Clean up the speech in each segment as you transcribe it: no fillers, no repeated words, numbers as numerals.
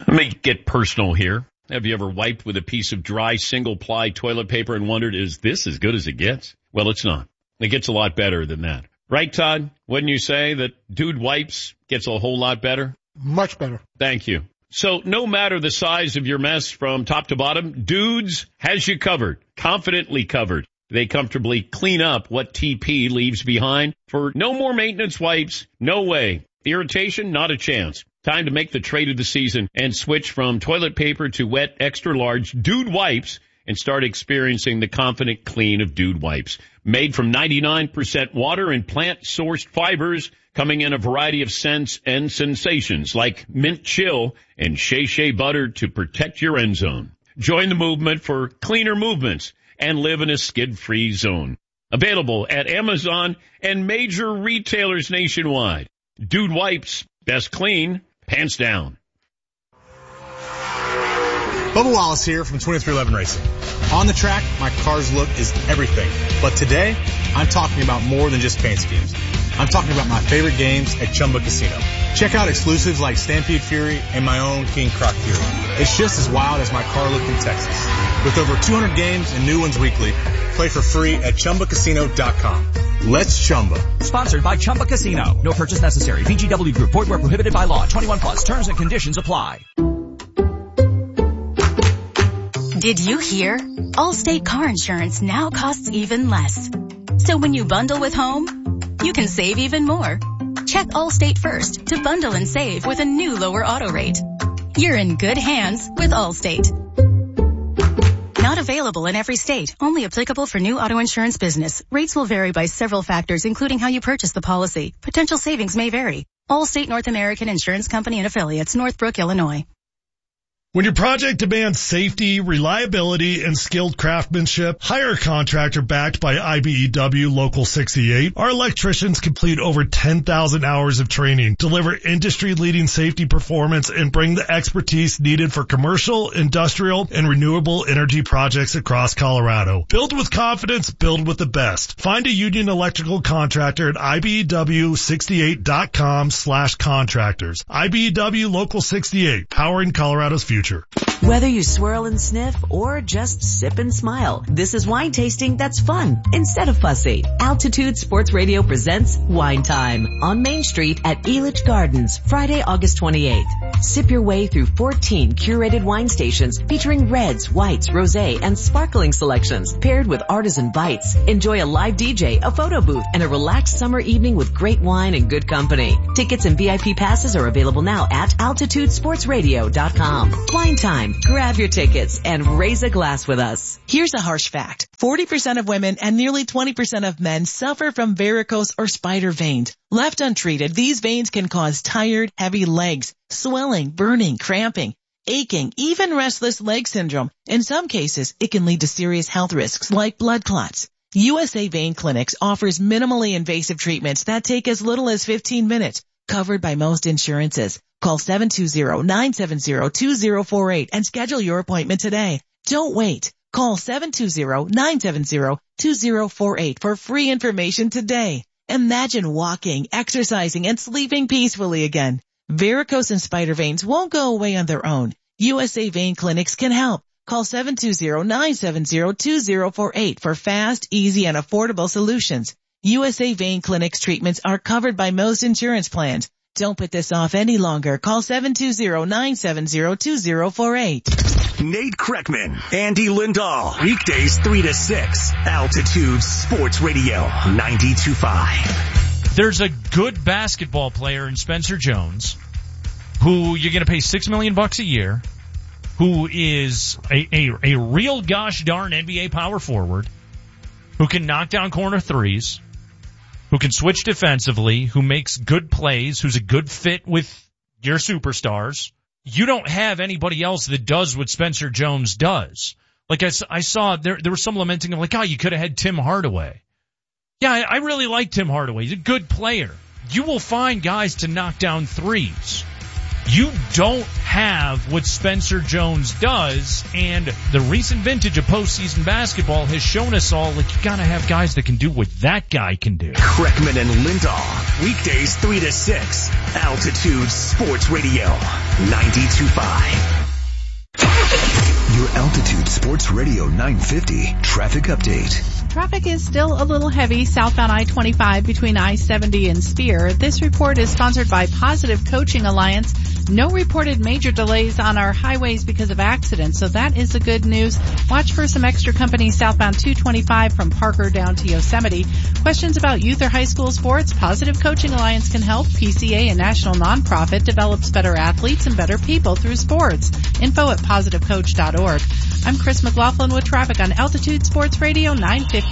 Let me get personal here. Have you ever wiped with a piece of dry single-ply toilet paper and wondered, is this as good as it gets? Well, it's not. It gets a lot better than that. Right, Todd? Wouldn't you say that Dude Wipes gets a whole lot better? Much better. Thank you. So no matter the size of your mess from top to bottom, Dudes has you covered, confidently covered. They comfortably clean up what TP leaves behind. For no more maintenance wipes, no way. Irritation, not a chance. Time to make the trade of the season and switch from toilet paper to wet, extra-large Dude Wipes and start experiencing the confident clean of Dude Wipes. Made from 99% water and plant-sourced fibers, coming in a variety of scents and sensations like mint chill and Shea Shea butter to protect your end zone. Join the movement for cleaner movements and live in a skid-free zone. Available at Amazon and major retailers nationwide. Dude Wipes, best clean, pants down. Bubba Wallace here from 2311 Racing. On the track, my car's look is everything. But today, I'm talking about more than just paint schemes. I'm talking about my favorite games at Chumba Casino. Check out exclusives like Stampede Fury and my own King Croc Fury. It's just as wild as my car look in Texas. With over 200 games and new ones weekly, play for free at ChumbaCasino.com. Let's Chumba. Sponsored by Chumba Casino. No purchase necessary. VGW Group. Void where prohibited by law. 21 plus. Terms and conditions apply. Did you hear? Allstate car insurance now costs even less. So when you bundle with home, you can save even more. Check Allstate first to bundle and save with a new lower auto rate. You're in good hands with Allstate. Not available in every state. Only applicable for new auto insurance business. Rates will vary by several factors, including how you purchase the policy. Potential savings may vary. Allstate North American Insurance Company and Affiliates, Northbrook, Illinois. When your project demands safety, reliability, and skilled craftsmanship, hire a contractor backed by IBEW Local 68. Our electricians complete over 10,000 hours of training, deliver industry-leading safety performance, and bring the expertise needed for commercial, industrial, and renewable energy projects across Colorado. Build with confidence, build with the best. Find a union electrical contractor at IBEW68.com/contractors. IBEW Local 68, powering Colorado's future. Whether you swirl and sniff or just sip and smile, this is wine tasting that's fun instead of fussy. Altitude Sports Radio presents Wine Time on Main Street at Elitch Gardens, Friday, August 28th. Sip your way through 14 curated wine stations featuring reds, whites, rosé, and sparkling selections paired with artisan bites. Enjoy a live DJ, a photo booth, and a relaxed summer evening with great wine and good company. Tickets and VIP passes are available now at altitudesportsradio.com. Wine Time. Grab your tickets and raise a glass with us. Here's a harsh fact. 40% of women and nearly 20% of men suffer from varicose or spider veins. Left untreated, these veins can cause tired, heavy legs, swelling, burning, cramping, aching, even restless leg syndrome. In some cases, it can lead to serious health risks like blood clots. USA Vein Clinics offers minimally invasive treatments that take as little as 15 minutes, covered by most insurances. Call 720-970-2048 and schedule your appointment today. Don't wait. Call 720-970-2048 for free information today. Imagine walking, exercising, and sleeping peacefully again. Varicose and spider veins won't go away on their own. USA Vein Clinics can help. Call 720-970-2048 for fast, easy, and affordable solutions. USA Vein Clinics treatments are covered by most insurance plans. Don't put this off any longer. Call 720-970-2048. Nate Kreckman, Andy Lindahl. Weekdays 3 to 6. Altitude Sports Radio 92.5. There's a good basketball player in Spencer Jones who you're going to pay $6 million a year, who is a real gosh darn NBA power forward, who can knock down corner threes, who can switch defensively, who makes good plays, who's a good fit with your superstars. You don't have anybody else that does what Spencer Jones does. Like I saw there was some lamenting of like, oh, you could have had Tim Hardaway. Yeah, I really like Tim Hardaway. He's a good player. You will find guys to knock down threes. You don't have what Spencer Jones does, and the recent vintage of postseason basketball has shown us all, like, you gotta have guys that can do what that guy can do. Kreckman and Lindahl, weekdays 3 to 6, Altitude Sports Radio, 92.5. Your Altitude Sports Radio 950 traffic update. Traffic is still a little heavy southbound I-25 between I-70 and Spear. This report is sponsored by Positive Coaching Alliance. No reported major delays on our highways because of accidents, so that is the good news. Watch for some extra company southbound 225 from Parker down to Yosemite. Questions about youth or high school sports? Positive Coaching Alliance can help. PCA, a national nonprofit, develops better athletes and better people through sports. Info at positivecoach.org. I'm Chris McLaughlin with traffic on Altitude Sports Radio 950.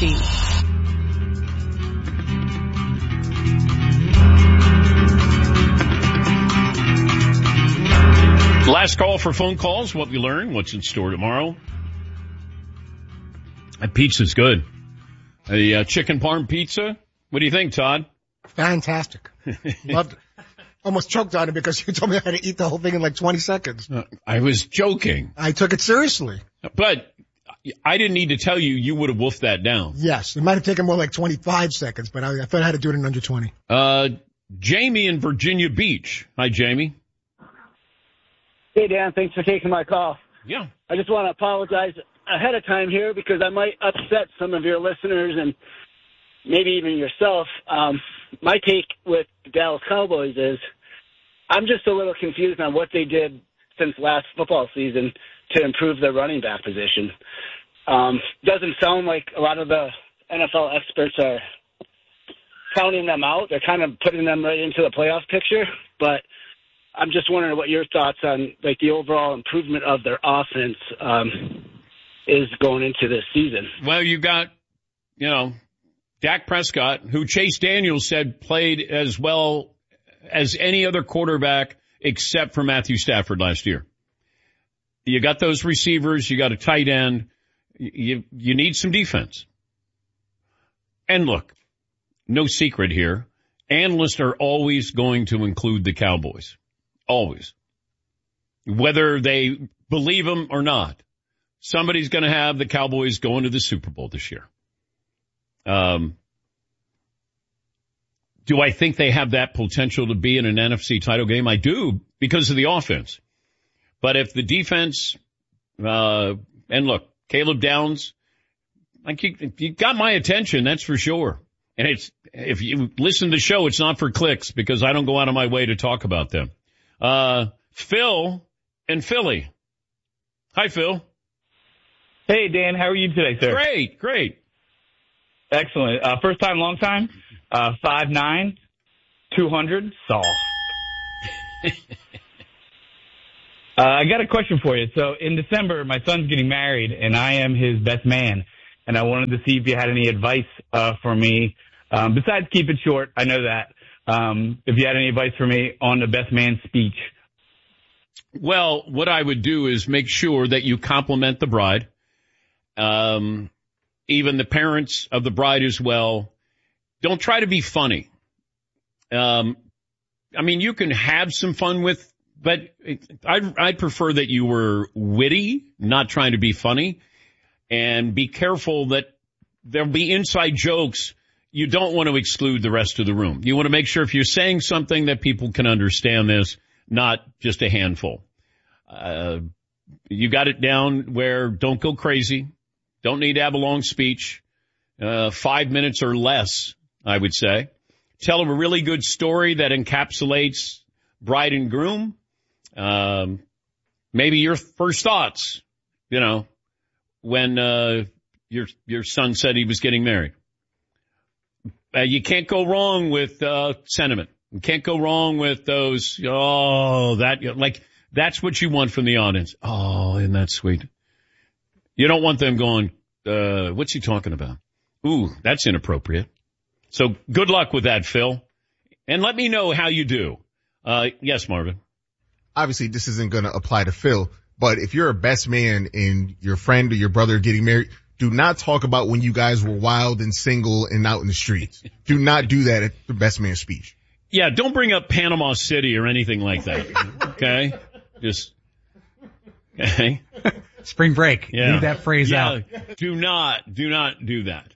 Last call for phone calls. What we learn, what's in store tomorrow. That pizza's good. A chicken parm pizza. What do you think, Todd? Fantastic. Loved it. Almost choked on it because you told me I had to eat the whole thing in like 20 seconds. I was joking. I took it seriously. But I didn't need to tell you, you would have wolfed that down. Yes. It might have taken more like 25 seconds, but I thought I had to do it in under 20. Jamie in Virginia Beach. Hi, Jamie. Hey, Dan. Thanks for taking my call. Yeah. I just want to apologize ahead of time here because I might upset some of your listeners and maybe even yourself. My take with the Dallas Cowboys is I'm just a little confused on what they did since last football season to improve their running back position. Doesn't sound like a lot of the NFL experts are counting them out. They're kind of putting them right into the playoff picture, but I'm just wondering what your thoughts on like the overall improvement of their offense is going into this season. Well, you got, Dak Prescott, who Chase Daniels said played as well as any other quarterback except for Matthew Stafford last year. You got those receivers. You got a tight end. You need some defense. And look, no secret here. Analysts are always going to include the Cowboys. Always. Whether they believe them or not. Somebody's going to have the Cowboys going to the Super Bowl this year. Do I think they have that potential to be in an NFC title game? I do, because of the offense. But if the defense, and look, Caleb Downs, like you got my attention, that's for sure. And if you listen to the show, it's not for clicks because I don't go out of my way to talk about them. Phil in Philly. Hi, Phil. Hey, Dan. How are you today, sir? Great. Excellent. First time, long time. 5'9", 200, soft. I got a question for you. So in December, my son's getting married, and I am his best man. And I wanted to see if you had any advice for me. Besides keep it short, I know that. If you had any advice for me on the best man speech. Well, what I would do is make sure that you compliment the bride. Even the parents of the bride as well. Don't try to be funny. You can have some fun but I'd prefer that you were witty, not trying to be funny, and be careful that there'll be inside jokes. You don't want to exclude the rest of the room. You want to make sure if you're saying something that people can understand this, not just a handful. You got it down where don't go crazy. Don't need to have a long speech. 5 minutes or less, I would say. Tell a really good story that encapsulates bride and groom. Maybe your first thoughts, when your son said he was getting married. You can't go wrong with sentiment. You can't go wrong with those, that's what you want from the audience. Oh, isn't that sweet? You don't want them going, what's he talking about? Ooh, that's inappropriate. So good luck with that, Phil. And let me know how you do. Yes, Marvin. Obviously, this isn't going to apply to Phil, but if you're a best man and your friend or your brother getting married, do not talk about when you guys were wild and single and out in the streets. Do not do that at the best man speech. Yeah, don't bring up Panama City or anything like that. Okay? Just, okay? Spring break. Yeah. Leave that phrase out. Do not do that.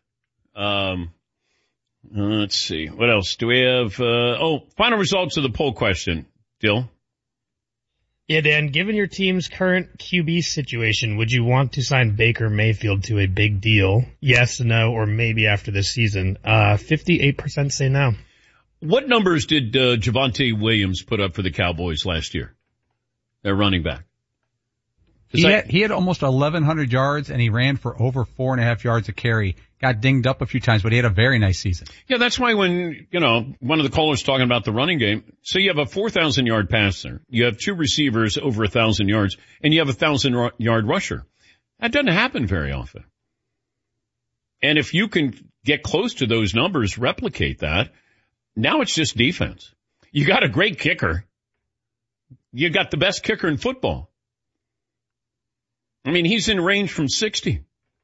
Let's see. What else? Do we have, final results of the poll question, Dill? Yeah, Dan, given your team's current QB situation, would you want to sign Baker Mayfield to a big deal? Yes, no, or maybe after this season? 58% say no. What numbers did Javonte Williams put up for the Cowboys last year? Their running back. He had almost 1,100 yards, and he ran for over 4.5 yards a carry. Got dinged up a few times, but he had a very nice season. Yeah, that's why when, one of the callers talking about the running game, so you have a 4,000-yard passer, you have two receivers over 1,000 yards, and you have a 1,000-yard rusher. That doesn't happen very often. And if you can get close to those numbers, replicate that, now it's just defense. You got a great kicker. You got the best kicker in football. I mean, he's in range from 60.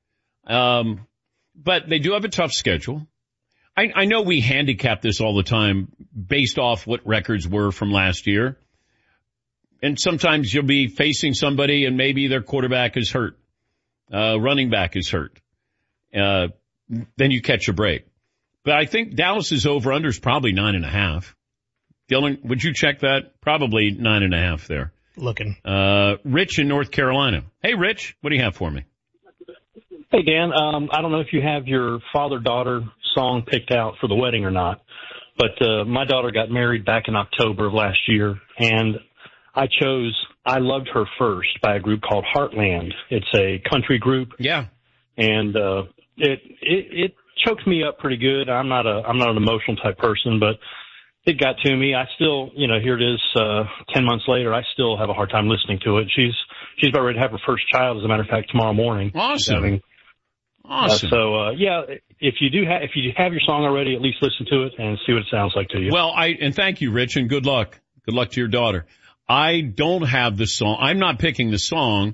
But they do have a tough schedule. I know we handicap this all the time based off what records were from last year. And sometimes you'll be facing somebody and maybe their quarterback is hurt. Running back is hurt. Then you catch a break. But I think Dallas's over-under is probably 9.5. Dylan, would you check that? Probably 9.5 there. Looking. Rich in North Carolina. Hey, Rich, what do you have for me? Hey, Dan, I don't know if you have your father-daughter song picked out for the wedding or not, but my daughter got married back in October of last year, and I chose I Loved Her First by a group called Heartland. It's a country group. Yeah. And it choked me up pretty good. I'm not an emotional type person, but it got to me. I still, here it is, 10 months later, I still have a hard time listening to it. She's about ready to have her first child, as a matter of fact, tomorrow morning. Awesome. Awesome. If you have your song already, at least listen to it and see what it sounds like to you. Well, and thank you, Rich, and good luck. Good luck to your daughter. I don't have the song. I'm not picking the song.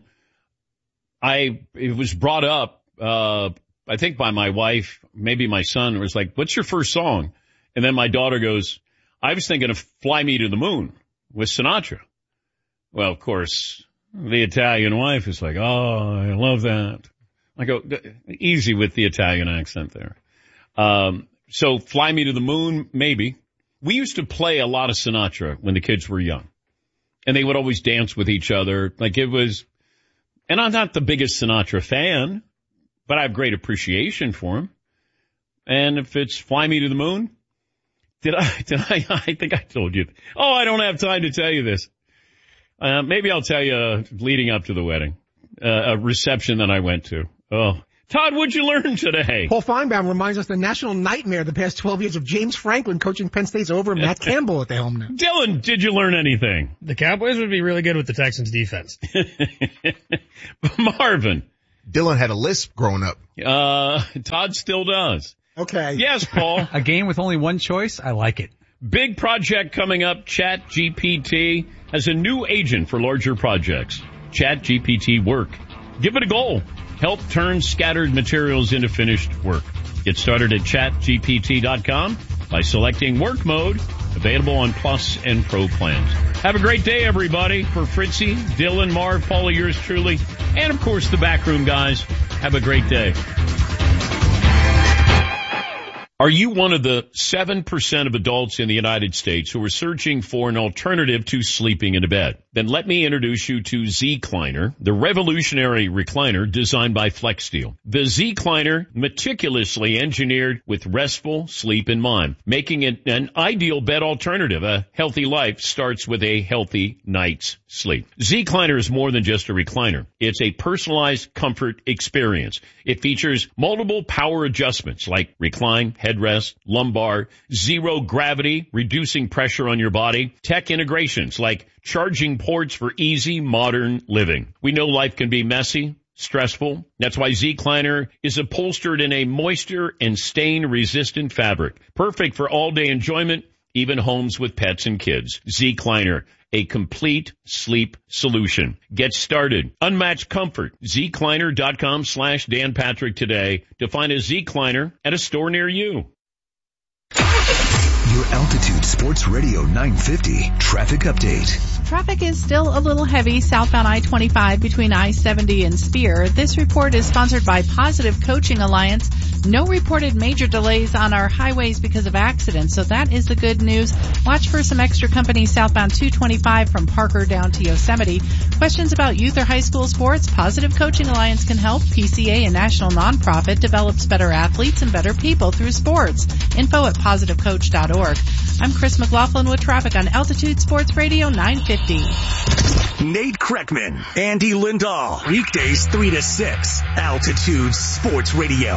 It was brought up, I think by my wife, maybe my son, was like, what's your first song? And then my daughter goes, I was thinking of Fly Me to the Moon with Sinatra. Well, of course, the Italian wife is like, oh, I love that. I go, easy with the Italian accent there. So Fly Me to the Moon, maybe. We used to play a lot of Sinatra when the kids were young. And they would always dance with each other. Like it was, and I'm not the biggest Sinatra fan, but I have great appreciation for him. And if it's Fly Me to the Moon, I think I told you. Oh, I don't have time to tell you this. Maybe I'll tell you leading up to the wedding, a reception that I went to. Oh, Todd, what'd you learn today? Paul Feinbaum reminds us the national nightmare the past 12 years of James Franklin coaching Penn State's over Matt Campbell at the helm now. Dylan, did you learn anything? The Cowboys would be really good with the Texans defense. Marvin. Dylan had a lisp growing up. Todd still does. Okay. Yes, Paul. A game with only one choice? I like it. Big project coming up. ChatGPT has a new agent for larger projects. ChatGPT Work. Give it a goal. Help turn scattered materials into finished work. Get started at chatgpt.com by selecting work mode, available on Plus and Pro plans. Have a great day, everybody. For Fritzy, Dylan, Marv, Paula, yours truly, and of course the backroom guys, have a great day. Are you one of the 7% of adults in the United States who are searching for an alternative to sleeping in a bed? Then let me introduce you to Zecliner, the revolutionary recliner designed by FlexSteel. The Zecliner, meticulously engineered with restful sleep in mind, making it an ideal bed alternative. A healthy life starts with a healthy night's sleep. Zecliner is more than just a recliner. It's a personalized comfort experience. It features multiple power adjustments like recline, headrest, lumbar, zero gravity, reducing pressure on your body, tech integrations like charging ports for easy modern living. We know life can be messy, stressful. That's why Zecliner is upholstered in a moisture and stain resistant fabric. Perfect for all day enjoyment, even homes with pets and kids. Zecliner, a complete sleep solution. Get started. Unmatched comfort. Zecliner.com/Dan Patrick today to find a Zecliner at a store near you. You're Your Altitude Sports Radio 950 traffic update. Traffic is still a little heavy southbound I-25 between I-70 and Spear. This report is sponsored by Positive Coaching Alliance. No reported major delays on our highways because of accidents, so that is the good news. Watch for some extra company southbound 225 from Parker down to Yosemite. Questions about youth or high school sports? Positive Coaching Alliance can help. PCA, a national nonprofit, develops better athletes and better people through sports. Info at positivecoach.org. I'm Chris McLaughlin with traffic on Altitude Sports Radio 950. Nate Kreckman, Andy Lindahl, weekdays 3 to 6, Altitude Sports Radio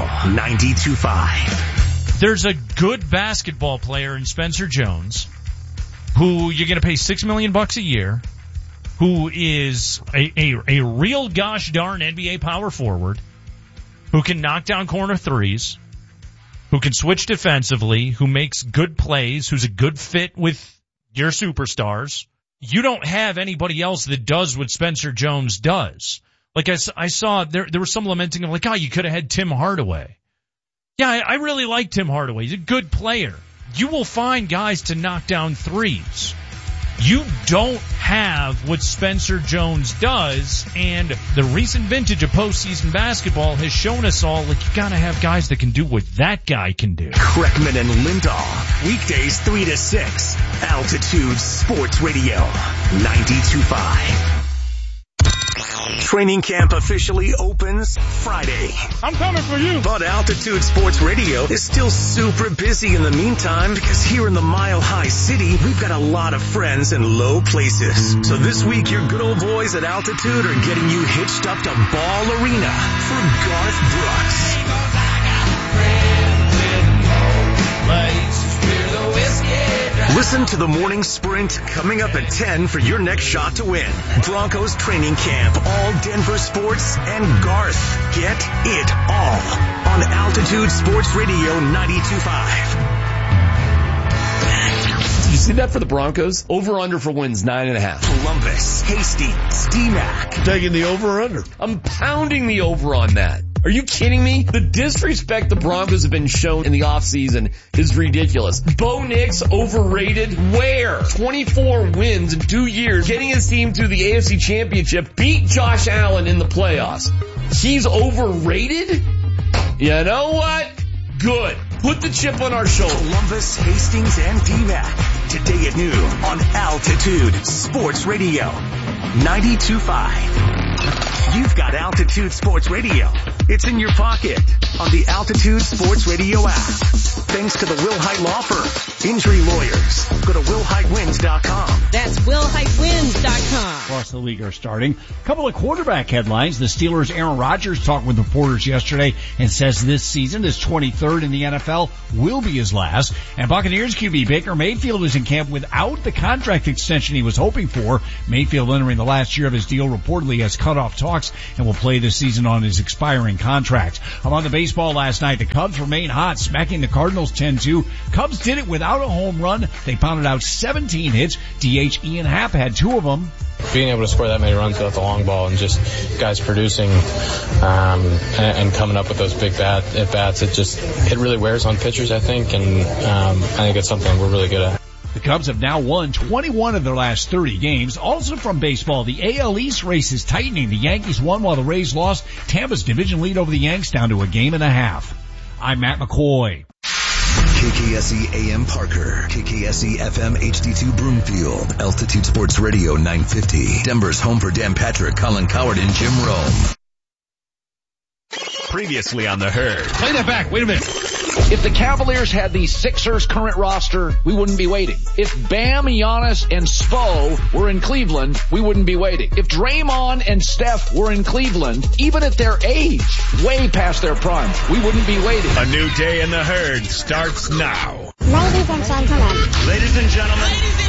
92.5. There's a good basketball player in Spencer Jones who you're going to pay $6 million a year, who is a real gosh darn NBA power forward, who can knock down corner threes, who can switch defensively, who makes good plays, who's a good fit with your superstars. You don't have anybody else that does what Spencer Jones does. Like I saw there was some lamenting of like, oh, you could have had Tim Hardaway. Yeah, I really like Tim Hardaway. He's a good player. You will find guys to knock down threes. You don't have what Spencer Jones does, and the recent vintage of postseason basketball has shown us all, like, you gotta have guys that can do what that guy can do. Kreckman and Lindahl, weekdays 3 to 6, Altitude Sports Radio 92.5. Training camp officially opens Friday. I'm coming for you. But Altitude Sports Radio is still super busy in the meantime because here in the Mile High City, we've got a lot of friends in low places. So this week, your good old boys at Altitude are getting you hitched up to Ball Arena for Garth Brooks. Listen to the morning sprint coming up at 10 for your next shot to win. Broncos training camp, all Denver sports, and Garth. Get it all on Altitude Sports Radio 92.5. Did you see that for the Broncos? Over under for wins 9.5. Columbus, Hastings, DMAC. Taking the over under. I'm pounding the over on that. Are you kidding me? The disrespect the Broncos have been shown in the offseason is ridiculous. Bo Nix overrated where? 24 wins in 2 years, getting his team to the AFC Championship, beat Josh Allen in the playoffs. He's overrated? You know what? Good. Put the chip on our shoulder. Columbus, Hastings, and DMAC. Today at noon on Altitude Sports Radio 92.5. You've got Altitude Sports Radio. It's in your pocket on the Altitude Sports Radio app. Thanks to the Will Hite Law Firm. Injury lawyers. Go to willhitewins.com. That's willhitewins.com. Across the league are starting. A couple of quarterback headlines. The Steelers' Aaron Rodgers talked with reporters yesterday and says this season, his 23rd in the NFL, will be his last. And Buccaneers QB Baker Mayfield was in camp without the contract extension he was hoping for. Mayfield entering the last year of his deal reportedly has cut off talks and will play this season on his expiring contract. Among the baseball last night, the Cubs remain hot, smacking the Cardinals 10-2. Cubs did it without a home run. They pounded out 17 hits. DH Ian Happ had 2 of them. Being able to score that many runs without the long ball and just guys producing and coming up with those big at bats, it really wears on pitchers, I think, and I think it's something we're really good at. The Cubs have now won 21 of their last 30 games. Also from baseball, the AL East race is tightening. The Yankees won while the Rays lost. Tampa's division lead over the Yanks down to a game and a half. I'm Matt McCoy. KKSE AM Parker, KKSE FM HD2 Broomfield, Altitude Sports Radio 950, Denver's home for Dan Patrick, Colin Cowherd, and Jim Rome. Previously on The Herd. Play that back. Wait a minute. If the Cavaliers had the Sixers current roster, we wouldn't be waiting. If Bam, Giannis, and Spo were in Cleveland, we wouldn't be waiting. If Draymond and Steph were in Cleveland, even at their age, way past their prime, we wouldn't be waiting. A new day in The Herd starts now. Ladies and gentlemen. Ladies and gentlemen.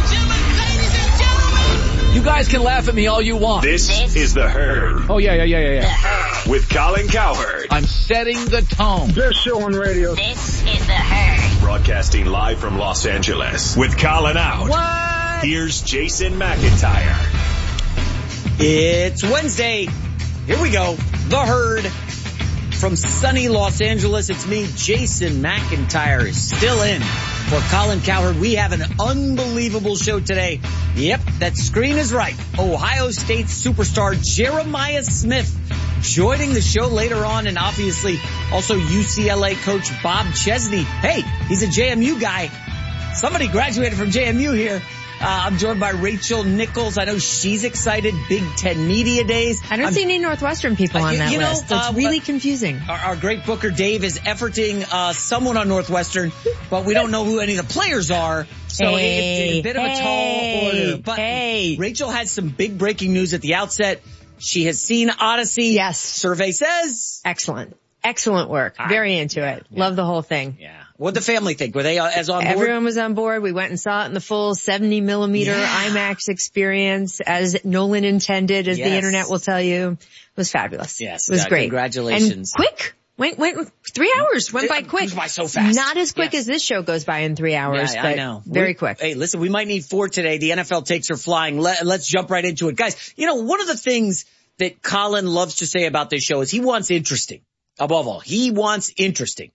You guys can laugh at me all you want. This is The Herd. Oh, yeah. With Colin Cowherd. I'm setting the tone. Best show on radio. This is The Herd. Broadcasting live from Los Angeles. With Colin out. What? Here's Jason McIntyre. It's Wednesday. Here we go. The Herd. From sunny Los Angeles, it's me, Jason McIntyre, is still in. For Colin Cowherd, we have an unbelievable show today. Yep, that screen is right. Ohio State superstar Jeremiah Smith joining the show later on, and obviously also UCLA coach Bob Chesney. Hey, he's a JMU guy. Somebody graduated from JMU here. I'm joined by Rachel Nichols. I know she's excited. Big Ten Media Days. I don't see any Northwestern people on that list. It's really confusing. Our great booker Dave is efforting someone on Northwestern, but we don't know who any of the players are. So it's a bit of a tall order. But Rachel has some big breaking news at the outset. She has seen Odyssey. Yes. Survey says. Excellent work. Very into it. Yeah. Love the whole thing. Yeah. What'd the family think? Were they as on board? Everyone was on board. We went and saw it in the full 70 millimeter IMAX experience, as Nolan intended, as the internet will tell you. It was fabulous. Yes. It was great. Congratulations. And quick. Went 3 hours. Went by quick. Went by so fast. Not as quick as this show goes by in 3 hours, but I know. Very quick. Hey, listen, we might need 4 today. The NFL takes her flying. Let's jump right into it. Guys, one of the things that Colin loves to say about this show is he wants interesting. Above all, he wants interesting.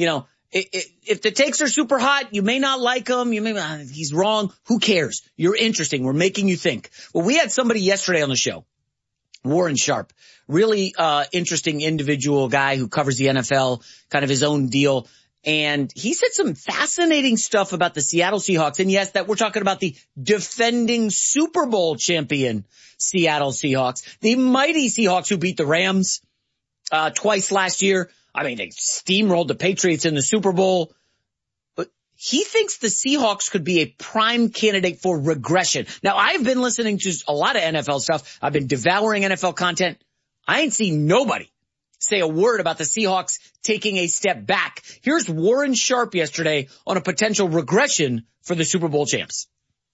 If the takes are super hot, you may not like him. He's wrong. Who cares? You're interesting. We're making you think. Well, we had somebody yesterday on the show, Warren Sharp, really interesting individual guy who covers the NFL, kind of his own deal. And he said some fascinating stuff about the Seattle Seahawks. And yes, that we're talking about the defending Super Bowl champion Seattle Seahawks, the mighty Seahawks who beat the Rams twice last year. I mean, they steamrolled the Patriots in the Super Bowl. But he thinks the Seahawks could be a prime candidate for regression. Now, I've been listening to a lot of NFL stuff. I've been devouring NFL content. I ain't seen nobody say a word about the Seahawks taking a step back. Here's Warren Sharp yesterday on a potential regression for the Super Bowl champs.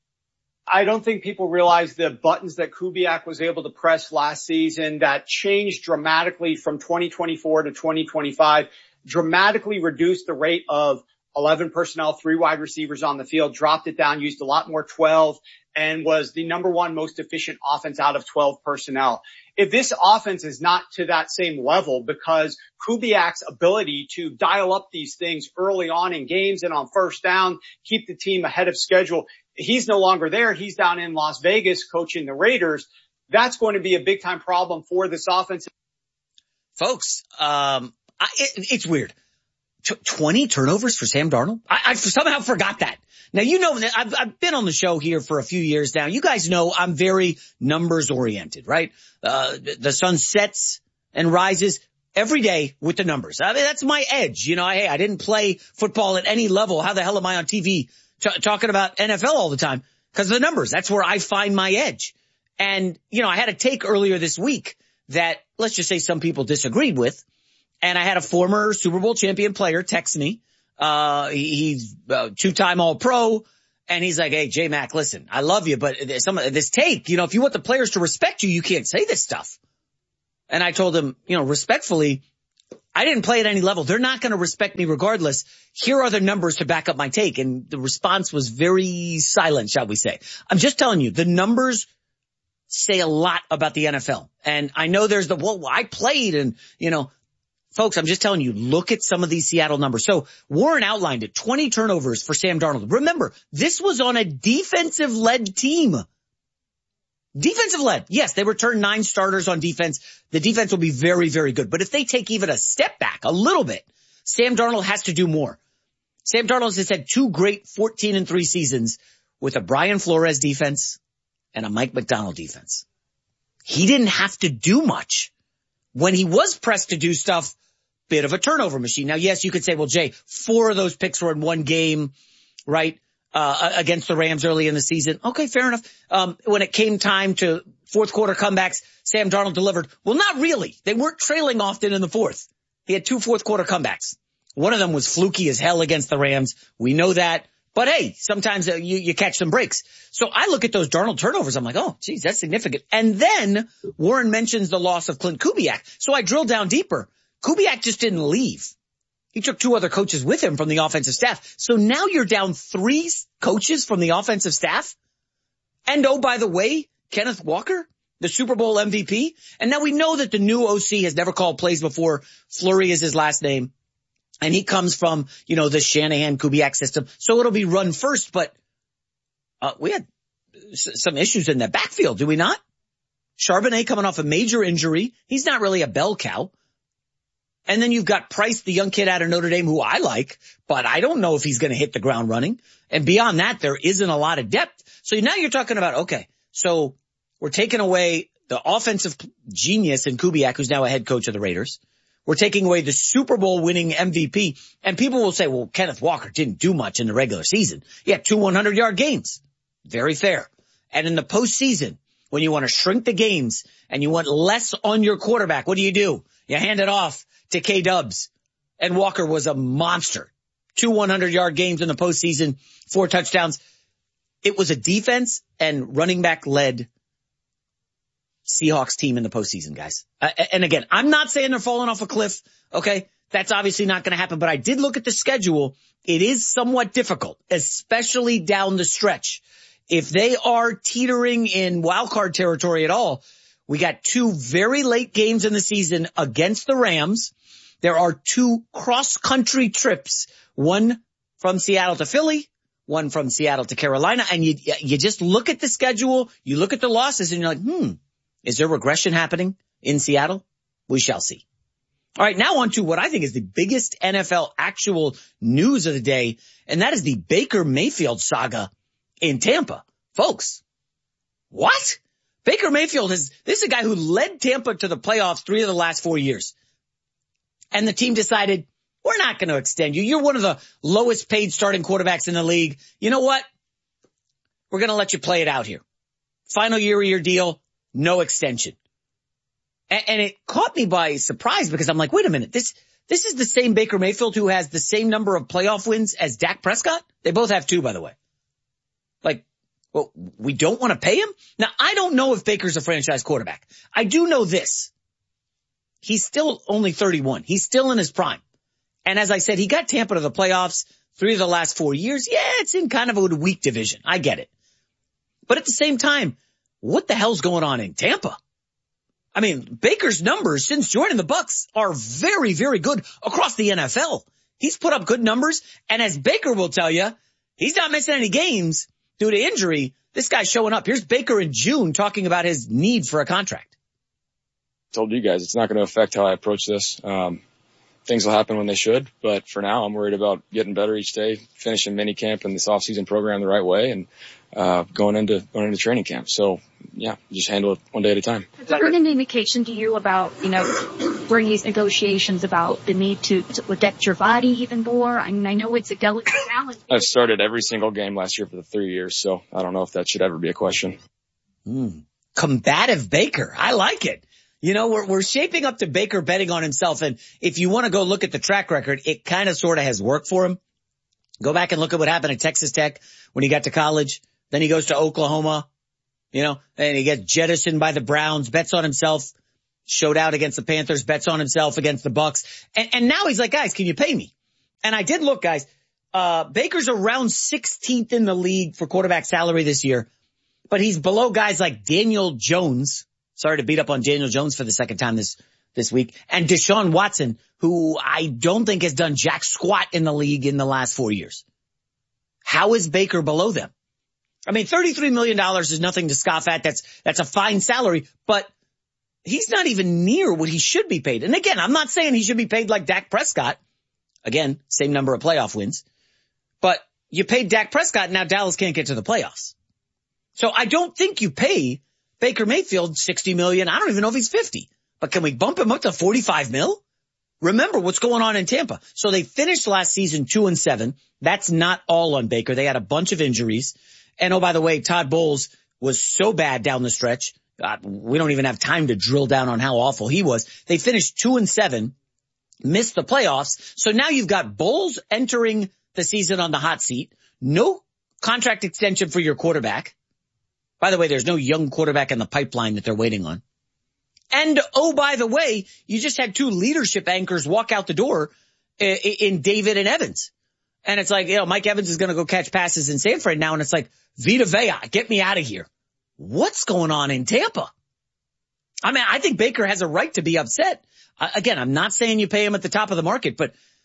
I don't think people realize the buttons that Kubiak was able to press last season that changed dramatically from 2024 to 2025, dramatically reduced the rate of 11 personnel, 3 wide receivers on the field, dropped it down, used a lot more 12, and was the number 1 most efficient offense out of 12 personnel. If this offense is not to that same level because Kubiak's ability to dial up these things early on in games and on first down, keep the team ahead of schedule, he's no longer there. He's down in Las Vegas coaching the Raiders. That's going to be a big time problem for this offense. Folks, it's weird. 20 turnovers for Sam Darnold? I somehow forgot that. Now, I've been on the show here for a few years now. You guys know I'm very numbers oriented, right? The sun sets and rises every day with the numbers. I mean, that's my edge. I didn't play football at any level. How the hell am I on TV talking about NFL all the time? Because of the numbers. That's where I find my edge. And, I had a take earlier this week that, let's just say, some people disagreed with. And I had a former Super Bowl champion player text me. He's 2-time All-Pro. And he's like, hey, J-Mac, listen, I love you, but this take, if you want the players to respect you, you can't say this stuff. And I told him, respectfully, I didn't play at any level. They're not going to respect me regardless. Here are the numbers to back up my take. And the response was very silent, shall we say. I'm just telling you, the numbers say a lot about the NFL. And I know there's I played and, folks, I'm just telling you, look at some of these Seattle numbers. So Warren outlined it, 20 turnovers for Sam Darnold. Remember, this was on a defensive-led team. Defensive-led. Yes, they returned 9 starters on defense. The defense will be very, very good. But if they take even a step back, a little bit, Sam Darnold has to do more. Sam Darnold has had 2 great 14-3 seasons with a Brian Flores defense and a Mike McDonald defense. He didn't have to do much. When he was pressed to do stuff, bit of a turnover machine. Now, yes, you could say, well, Jay, 4 of those picks were in one game, right? Against the Rams early in the season. Okay, fair enough. When it came time to fourth quarter comebacks, Sam Darnold delivered. Well, not really. They weren't trailing often in the fourth. He had 2 fourth quarter comebacks. One of them was fluky as hell against the Rams. We know that. But hey, sometimes you catch some breaks. So I look at those Darnold turnovers. I'm like, oh, geez, that's significant. And then Warren mentions the loss of Clint Kubiak. So I drill down deeper. Kubiak just didn't leave. He took 2 other coaches with him from the offensive staff. So now you're down 3 coaches from the offensive staff. And oh, by the way, Kenneth Walker, the Super Bowl MVP. And now we know that the new OC has never called plays before. Fleury is his last name. And he comes from, the Shanahan Kubiak system. So it'll be run first, but, we had some issues in the backfield, do we not? Charbonnet coming off a major injury. He's not really a bell cow. And then you've got Price, the young kid out of Notre Dame, who I like, but I don't know if he's going to hit the ground running. And beyond that, there isn't a lot of depth. So now you're talking about, okay, so we're taking away the offensive genius in Kubiak, who's now a head coach of the Raiders. We're taking away the Super Bowl winning MVP. And people will say, well, Kenneth Walker didn't do much in the regular season. He had 2 100-yard games. Very fair. And in the postseason, when you want to shrink the games and you want less on your quarterback, what do? You hand it off to K-Dubs. And Walker was a monster. 2 100-yard games in the postseason, 4 touchdowns. It was a defense and running back led Seahawks team in the postseason, guys. And again, I'm not saying they're falling off a cliff. Okay. That's obviously not going to happen, but I did look at the schedule. It is somewhat difficult, especially down the stretch. If they are teetering in wild card territory at all, we got 2 very late games in the season against the Rams. There are 2 cross-country trips, one from Seattle to Philly, one from Seattle to Carolina. And you just look at the schedule, you look at the losses, and you're like, is there regression happening in Seattle? We shall see. All right, now on to what I think is the biggest NFL actual news of the day, and that is the Baker Mayfield saga in Tampa. Folks, what? Baker Mayfield this is a guy who led Tampa to the playoffs 3 of the last 4 years. And the team decided, we're not going to extend you. You're one of the lowest paid starting quarterbacks in the league. You know what? We're going to let you play it out here. Final year of your deal, no extension. And it caught me by surprise because I'm like, wait a minute, this is the same Baker Mayfield who has the same number of playoff wins as Dak Prescott? They both have 2, by the way. Like, well, we don't want to pay him? Now, I don't know if Baker's a franchise quarterback. I do know this. He's still only 31. He's still in his prime. And as I said, he got Tampa to the playoffs 3 of the last 4 years. Yeah, it's in kind of a weak division. I get it. But at the same time, what the hell's going on in Tampa? I mean, Baker's numbers since joining the Bucs are very, very good across the NFL. He's put up good numbers. And as Baker will tell you, he's not missing any games due to injury. This guy's showing up. Here's Baker in June talking about his need for a contract. Told you guys, it's not going to affect how I approach this. Things will happen when they should, but for now I'm worried about getting better each day, finishing minicamp and this off-season program the right way, and going into training camp. So yeah, just handle it one day at a time. Has there been an indication to you about, during these negotiations about the need to protect your body even more? I mean, I know it's a delicate balance. I've started every single game last year for the 3 years, so I don't know if that should ever be a question. Combative Baker. I like it. We're shaping up to Baker betting on himself. And if you want to go look at the track record, it kind of sort of has worked for him. Go back and look at what happened at Texas Tech when he got to college. Then he goes to Oklahoma, and he gets jettisoned by the Browns, bets on himself, showed out against the Panthers, bets on himself against the Bucs. And now he's like, guys, can you pay me? And I did look, guys, Baker's around 16th in the league for quarterback salary this year, but he's below guys like Daniel Jones. Sorry to beat up on Daniel Jones for the second time this week. And Deshaun Watson, who I don't think has done jack squat in the league in the last 4 years. How is Baker below them? I mean, $33 million is nothing to scoff at. That's a fine salary, but he's not even near what he should be paid. And again, I'm not saying he should be paid like Dak Prescott. Again, same number of playoff wins. But you paid Dak Prescott, now Dallas can't get to the playoffs. So I don't think you pay Baker Mayfield $60 million. I don't even know if he's 50, but can we bump him up to 45 mil? Remember what's going on in Tampa. So they finished last season 2-7. That's not all on Baker. They had a bunch of injuries. And oh, by the way, Todd Bowles was so bad down the stretch. We don't even have time to drill down on how awful he was. They finished 2-7, missed the playoffs. So now you've got Bowles entering the season on the hot seat. No contract extension for your quarterback. By the way, there's no young quarterback in the pipeline that they're waiting on. And, oh, by the way, you just had 2 leadership anchors walk out the door in David and Evans. And it's like, Mike Evans is going to go catch passes in San Fran now. And it's like, Vita Vea, get me out of here. What's going on in Tampa? I mean, I think Baker has a right to be upset. Again, I'm not saying you pay him at the top of the market, but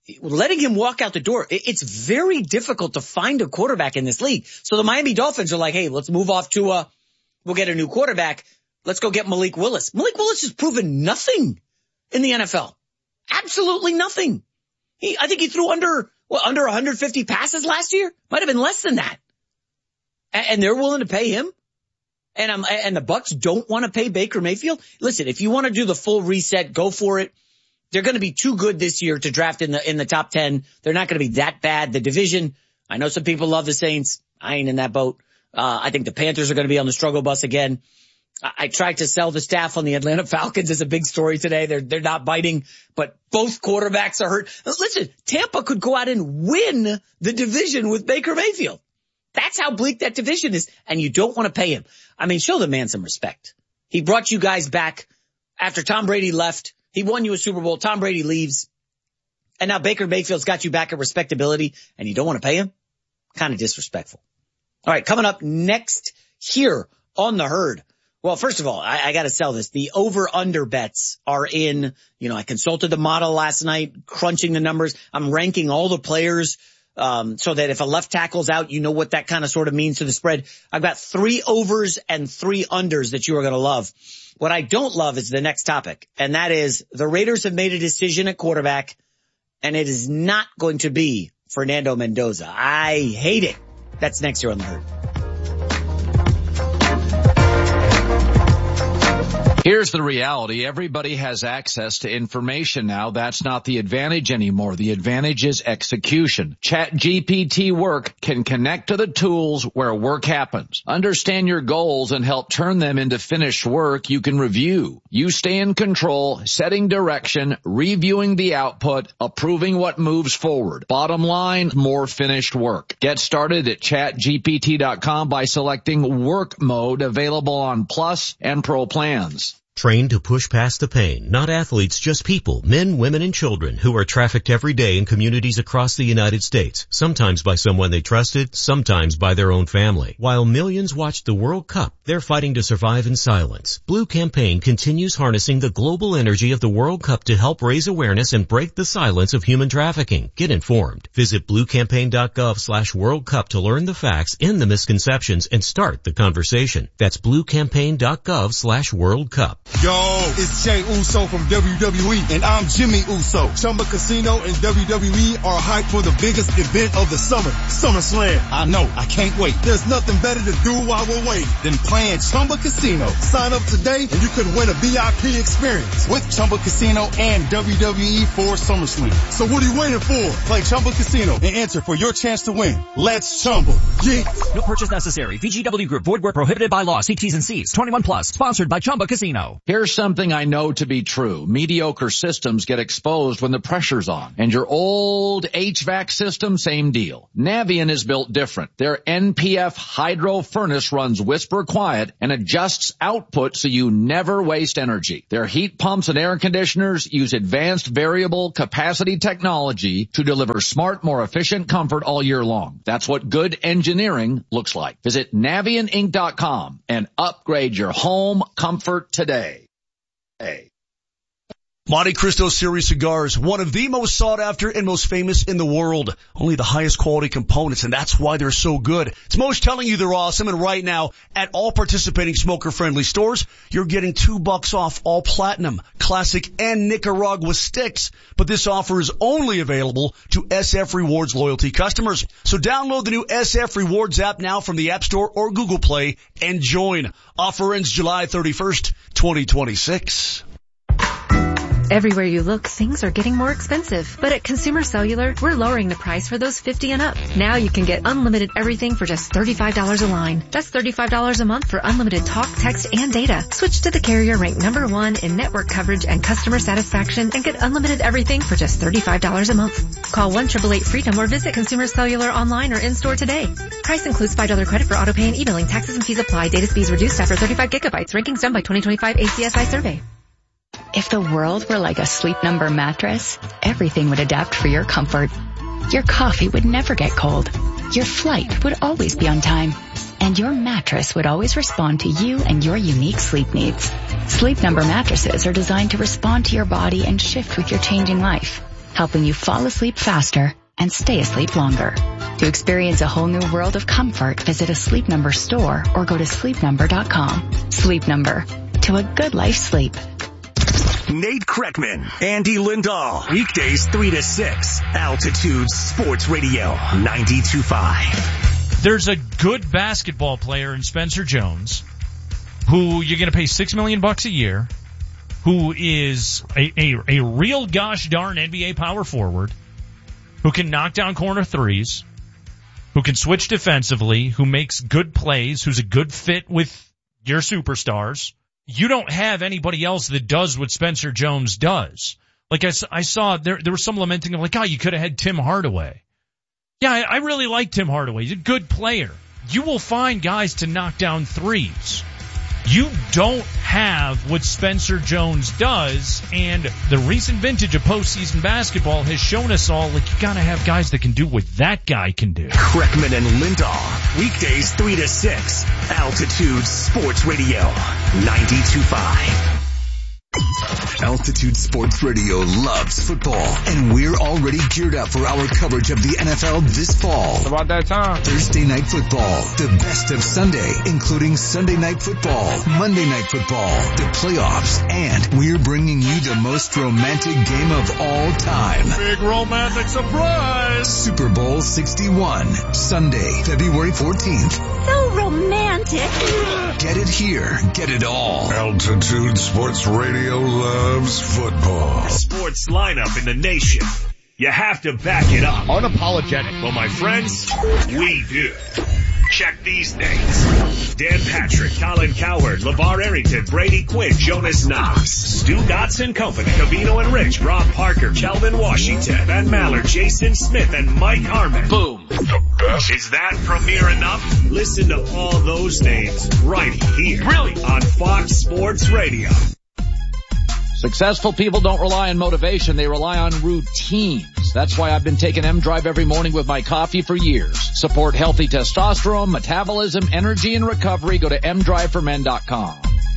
letting him walk out the door, it's very difficult to find a quarterback in this league. So the Miami Dolphins are like, hey, let's move off Tua. We'll get a new quarterback. Let's go get Malik Willis. Malik Willis has proven nothing in the NFL. Absolutely nothing. I think he threw under 150 passes last year. Might have been less than that. And they're willing to pay him. And the Bucks don't want to pay Baker Mayfield. Listen, if you want to do the full reset, go for it. They're going to be too good this year to draft in the top 10. They're not going to be that bad. The division, I know some people love the Saints. I ain't in that boat. I think the Panthers are going to be on the struggle bus again. I tried to sell the staff on the Atlanta Falcons as a big story today. They're not biting, but both quarterbacks are hurt. Listen, Tampa could go out and win the division with Baker Mayfield. That's how bleak that division is, and you don't want to pay him. I mean, show the man some respect. He brought you guys back after Tom Brady left. He won you a Super Bowl. Tom Brady leaves. And now Baker Mayfield's got you back at respectability, and you don't want to pay him? Kind of disrespectful. All right, coming up next here on The Herd. Well, first of all, I got to sell this. The over-under bets are in. I consulted the model last night, crunching the numbers. I'm ranking all the players so that if a left tackle's out, you know what that kind of sort of means to the spread. I've got 3 overs and 3 unders that you are going to love. What I don't love is the next topic, and that is the Raiders have made a decision at quarterback, and it is not going to be Fernando Mendoza. I hate it. That's next here on The Herd. Here's the reality. Everybody has access to information now. That's not the advantage anymore. The advantage is execution. ChatGPT Work can connect to the tools where work happens. Understand your goals and help turn them into finished work you can review. You stay in control, setting direction, reviewing the output, approving what moves forward. Bottom line, more finished work. Get started at ChatGPT.com by selecting Work Mode, available on Plus and Pro plans. Trained to push past the pain, not athletes, just people, men, women, and children who are trafficked every day in communities across the United States, sometimes by someone they trusted, sometimes by their own family. While millions watch the World Cup, they're fighting to survive in silence. Blue Campaign continues harnessing the global energy of the World Cup to help raise awareness and break the silence of human trafficking. Get informed. Visit bluecampaign.gov/World Cup to learn the facts and the misconceptions and start the conversation. That's bluecampaign.gov/World Cup. Yo, it's Jey Uso from WWE, and I'm Jimmy Uso. Chumba Casino and WWE are hyped for the biggest event of the summer, SummerSlam. I know, I can't wait. There's nothing better to do while we're waiting than playing Chumba Casino. Sign up today and you could win a VIP experience with Chumba Casino and WWE for SummerSlam. So what are you waiting for? Play Chumba Casino and enter for your chance to win. Let's Chumba. Yeah. No purchase necessary. VGW Group. Void where prohibited by law. See T's and C's. 21 plus. Sponsored by Chumba Casino. Here's something I know to be true. Mediocre systems get exposed when the pressure's on. And your old HVAC system, same deal. Navien is built different. Their NPF hydro furnace runs whisper quiet and adjusts output so you never waste energy. Their heat pumps and air conditioners use advanced variable capacity technology to deliver smart, more efficient comfort all year long. That's what good engineering looks like. Visit NavientInc.com and upgrade your home comfort today. Monte Cristo Series cigars, one of the most sought after and most famous in the world. Only the highest quality components, and that's why they're so good. It's most telling you they're awesome, and right now, at all participating smoker-friendly stores, you're getting $2 off all Platinum, Classic, and Nicaragua sticks. But this offer is only available to SF Rewards loyalty customers. So download the new SF Rewards app now from the App Store or Google Play and join. Offer ends July 31st, 2026. Everywhere you look, things are getting more expensive. But at Consumer Cellular, we're lowering the price for those 50 and up. Now you can get unlimited everything for just $35 a line. That's $35 a month for unlimited talk, text, and data. Switch to the carrier ranked #1 in network coverage and customer satisfaction and get unlimited everything for just $35 a month. Call 1-888-FREEDOM or visit Consumer Cellular online or in-store today. Price includes $5 credit for autopay and e-billing. Taxes and fees apply. Data speeds reduced after 35 gigabytes. Rankings done by 2025 ACSI survey. If the world were like a Sleep Number mattress, everything would adapt for your comfort. Your coffee would never get cold. Your flight would always be on time. And your mattress would always respond to you and your unique sleep needs. Sleep Number mattresses are designed to respond to your body and shift with your changing life. helping you fall asleep faster and stay asleep longer. To experience a whole new world of comfort, visit a Sleep Number store or go to sleepnumber.com. Sleep Number. To a good life sleep. Nate Kreckman, Andy Lindahl, weekdays 3 to 6, Altitude Sports Radio 92.5. There's a good basketball player in Spencer Jones who you're going to pay $6 million a year, who is a real gosh darn NBA power forward, who can knock down corner threes, who can switch defensively, who makes good plays, who's a good fit with your superstars. You don't have anybody else that does what Spencer Jones does. Like I saw there was some lamenting of like, you could have had Tim Hardaway. Yeah, I really like Tim Hardaway. He's a good player. You will find guys to knock down threes. You don't have what Spencer Jones does, and the recent vintage of postseason basketball has shown us all, like, you gotta have guys that can do what that guy can do. Kreckman and Lindahl, weekdays 3 to 6, Altitude Sports Radio 92.5. Altitude Sports Radio loves football, and we're already geared up for our coverage of the NFL this fall. It's about that time. Thursday Night Football, the best of Sunday, including Sunday Night Football, Monday Night Football, the playoffs, and we're bringing you the most romantic game of all time. Big romantic surprise! Super Bowl 61, Sunday, February 14th. So romantic. Get it here, get it all. Altitude Sports Radio loves football. Sports lineup in the nation. You have to back it up. Unapologetic. Well, my friends, we do. Check these names. Dan Patrick, Colin Cowherd, LeVar Arrington, Brady Quinn, Jonas Knox, Stu Dotson Company, Covino and Rich, Rob Parker, Kelvin Washington, Ben Maller, Jason Smith, and Mike Harmon. Boom. The best. Is that premiere enough? Listen to all those names right here. Really? On Fox Sports Radio. Successful people don't rely on motivation, they rely on routines. That's why I've been taking M-Drive every morning with my coffee for years. Support healthy testosterone, metabolism, energy, and recovery. Go to mdriveformen.com.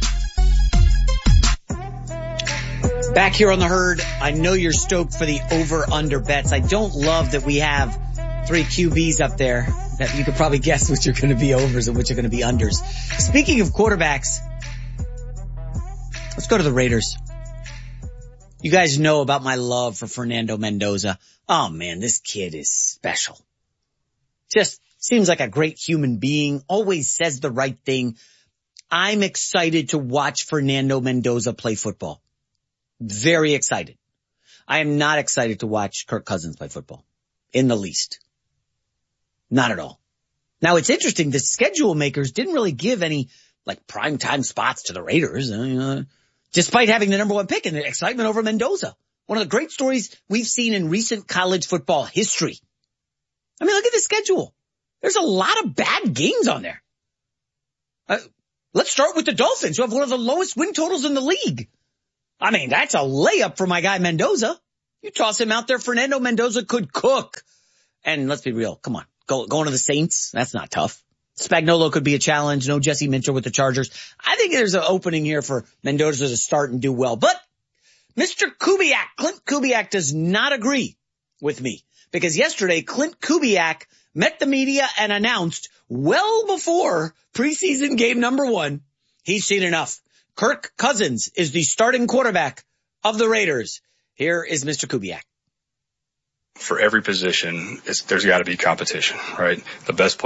Back here on the herd, I know you're stoked for the over-under bets. I don't love that we have 3 QBs up there that you could probably guess which are going to be overs and which are going to be unders. Speaking of quarterbacks, let's go to the Raiders. You guys know about my love for Fernando Mendoza. Oh man, this kid is special. Just seems like a great human being, always says the right thing. I'm excited to watch Fernando Mendoza play football. Very excited. I am not excited to watch Kirk Cousins play football. In the least. Not at all. Now it's interesting, the schedule makers didn't really give any like primetime spots to the Raiders. Despite having the number 1 pick and the excitement over Mendoza. One of the great stories we've seen in recent college football history. I mean, look at the schedule. There's a lot of bad games on there. Let's start with the Dolphins, who have one of the lowest win totals in the league. I mean, that's a layup for my guy Mendoza. You toss him out there, Fernando Mendoza could cook. And let's be real, come on. Going to the Saints, that's not tough. Spagnuolo could be a challenge. No Jesse Minter with the Chargers. I think there's an opening here for Mendoza to start and do well. But Mr. Kubiak, Clint Kubiak, does not agree with me. Because yesterday, Clint Kubiak met the media and announced well before preseason game number 1, he's seen enough. Kirk Cousins is the starting quarterback of the Raiders. Here is Mr. Kubiak. For every position, there's got to be competition, right? The best